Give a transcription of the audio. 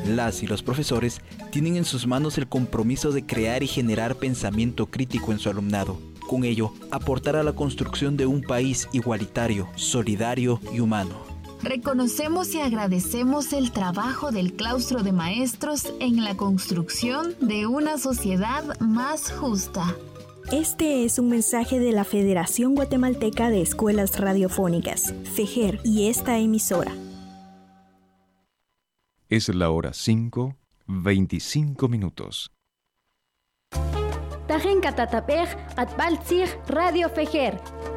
Las y los profesores tienen en sus manos el compromiso de crear y generar pensamiento crítico en su alumnado. Con ello, aportar a la construcción de un país igualitario, solidario y humano. Reconocemos y agradecemos el trabajo del claustro de maestros en la construcción de una sociedad más justa. Este es un mensaje de la Federación Guatemalteca de Escuelas Radiofónicas, FEGER, y esta emisora. Es la hora 5:25. Tajen katatapej atbaltzig Radio FEGER.